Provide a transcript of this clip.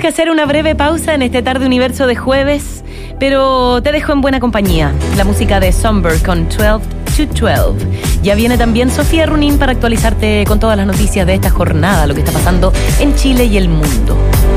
que hacer una breve pausa en este tarde universo de jueves, pero te dejo en buena compañía. La música de Somber con 12 to 12. Ya viene también Sofía Runín para actualizarte con todas las noticias de esta jornada, lo que está pasando en Chile y el mundo.